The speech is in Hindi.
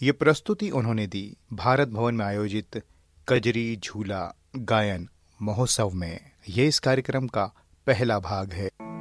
ये प्रस्तुति उन्होंने दी भारत भवन में आयोजित कजरी झूला गायन महोत्सव में। ये इस कार्यक्रम का पहला भाग है।